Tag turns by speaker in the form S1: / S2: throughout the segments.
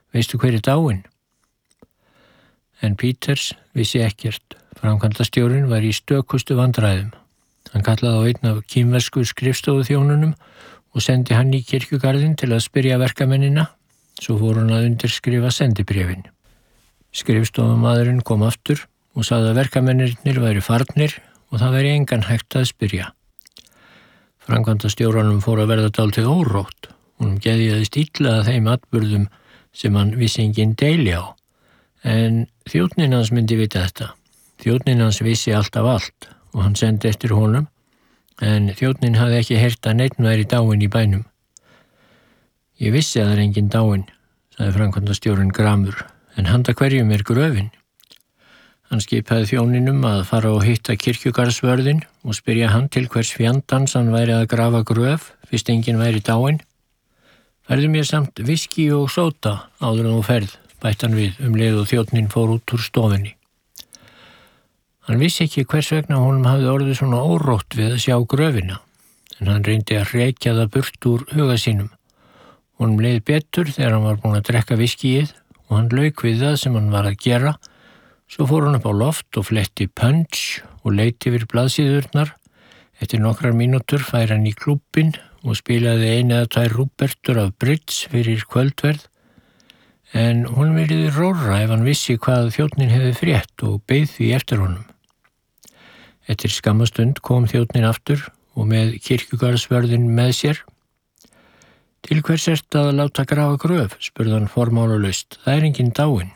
S1: Veistu hver dáinn? En Peters vissi ekkert. Framkvæmdastjórinn var í stökustu vandræðum. Hann kallaði á einn af kínversku skrifstofuþjónunum og sendi hann í kirkjugarðinn til að spyrja verkamennina. Svo fór hann að undirskrifa sendibréfin. Skrifstofumaðurinn kom aftur og sagði að verkamennirnir væri farnir og það væri engan hægt að spyrja. Framkvæmdastjóranum fór að verða dálítið órótt. Honum geðjaðist illa að þeim atburðum sem hann vissi engin deili á. En þjónninn hans myndi vita þetta. Þjónninn hans vissi alltaf allt og hann sendi eftir honum, en þjónninn hafði ekki heyrt að neinn væri dáinn í bænum. Ég vissi að það er engin dáinn, sagði framkvæmdastjórinn gramur, en handa hverjum er gröfin? Hann skipaði þjóninum að fara og hitta kirkjugarðsvörðinn og spyrja hann til hvers fjandans hann væri að grafa gröf, fyrst engin væri dáinn. Færðu mér samt viski og sóta áður en þú ferð, bætti hann við leið og þjónninn fór út úr stofunni. Hann vissi ekki hvers vegna honum hafði orðið svona órótt við að sjá gröfina, en hann reyndi að hrekja það burt úr huga sínum. Honum leið betur þegar hann var búinn að drekka viskíið og hann lauk við það sem hann var að gera. Svo fór hann upp á loft og fletti Punch og leit yfir blaðsíðurnar. Eftir nokkrar mínútur fær hann í klúbbinn og spilaði 1 eða 2 rúbertur af bridge fyrir kvöldverð. En honum yrði rórra ef hann vissi hvað þjónninn hefði frétt og beið því eftir honum. Eftir skammastund kom þjónninn aftur og með kirkjugarðsvörðinn með sér. Til hvers ertu að láta grafa gröf, spurði hann formálalaust. Það er engin dáinn.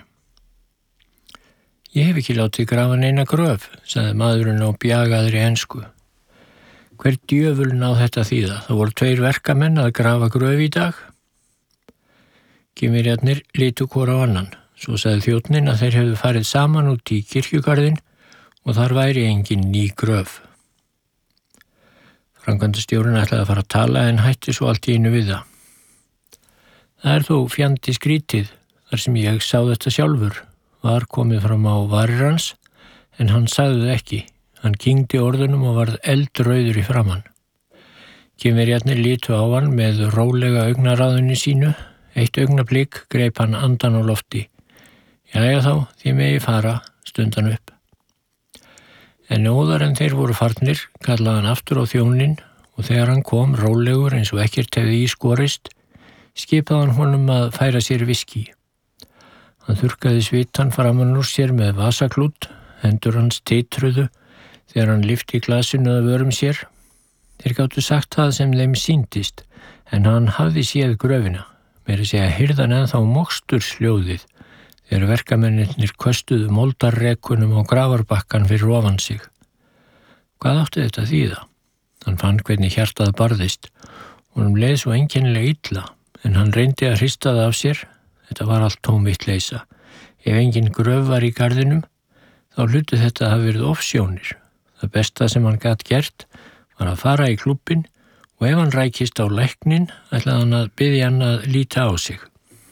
S1: Ég hef ekki látið grafa neina gröf, sagði maðurinn á bjagaðri ensku. Hver djöfulinn á þetta þýða? Það voru 2 verkamenn að grafa gröf í dag. Kínverjarnir litu hvor á annan. Svo sagði þjónninn að þeir hefðu farið saman út í kirkjugarðinn og þar væri engin ný gröf. Framkvæmdastjórinn ætlaði að fara að tala en hætti svo allt í einu við það. Það er þó fjandi skrítið, þar sem ég sá þetta sjálfur, var komið fram á varir hans, en hann sagði það ekki. Hann kyngdi orðunum og varð eldrauður í framan. Kínverjarnir litu á hann með rólega augnaráðunni sínu. Eitt augnablik greip hann andan á lofti. Jæja þá, þið megi fara, stundan upp. En óðar en þeir voru farnir, kallaði hann aftur á þjóninn og þegar hann kom rólegur eins og ekkert hefði í skorist, skipaði hann honum að færa sér viskí. Hann þurrkaði svitann framan úr sér með vasaklút, hendur hans titruðu þegar hann lyfti glasinu að vörum sér. Þeir gátu sagt það sem þeim sýndist, en hann hafði séð gröfina. Meira að segja heyrðan ennþá mokstursljóðið þegar verkamennirnir köstuðu moldarrekunum á grafarbakkan fyrir ofan sig. Hvað átti þetta að þýða? Hann fann hvernig hjartað barðist. Honum leið svo einkennilega illa, en hann reyndi að hrista það af sér. Þetta var allt tóm vitleysa. Ef engin gröf var í garðinum, þá hlutu þetta að hafa verið ofsjónir. Það besta sem hann gat gert var að fara í klúbbinn og ef hann rækist á læknin, ætlaði hann að biðja hann að líta á sig.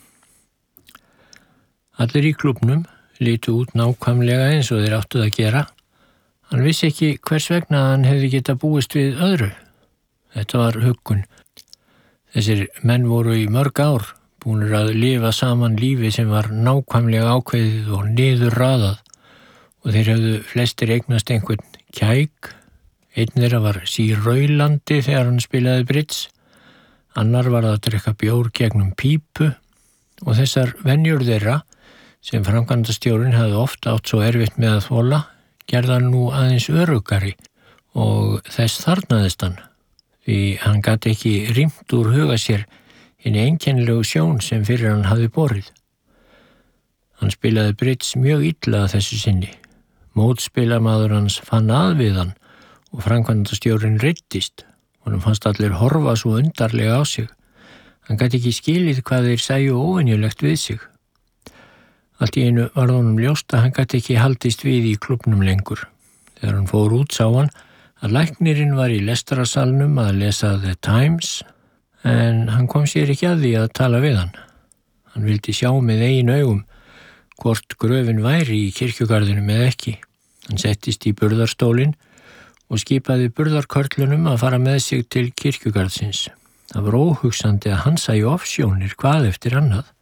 S1: Allir í klúbbnum litu út nákvæmlega eins og þeir áttuð að gera. Hann vissi ekki hvers vegna hann hefði getað búist við öðru. Þetta var huggun. Þessir menn voru í mörg ár, búnir að lifa saman lífi sem var nákvæmlega ákveðið og niðurraðað og þeir hefðu flestir eignast einhvern kæk. Einn þeirra var Sýraulandi þegar hann spilaði bridge, annar var að drekka bjór gegnum pípu og þessar venjur þeirra sem framkvæmdastjórinn hafði oft átt svo erfitt með að þola, gerði hann nú aðeins öruggari og þess þarnaðist hann, því hann gat ekki rýmt úr huga sér hinni einkennilegu sjón sem fyrir hann hafði borið. Hann spilaði bridge mjög illa að þessu sinni. Mótspilamaður hans fann að við hann og framkvæmdastjórinn reiddist. Honum fannst allir horfa svo undarlega á sig. Hann gat ekki skilið hvað þeir sæju óvenjulegt við sig. Allt í einu var honum ljóst að hann gat ekki haldist við í klúbbnum lengur. Þegar hann fór út sá hann að læknirinn var í lestarsalnum að lesa The Times, en hann kom sér ekki að því að tala við hann. Hann vildi sjá með eigin augum hvort gröfin væri í kirkjugarðinum eða ekki. Hann settist í burðarstólinn og skipaði burðarkörlunum að fara með sig til kirkjugarðsins. Það var óhugsandi að hann sæju ofsjónir hvað eftir annað.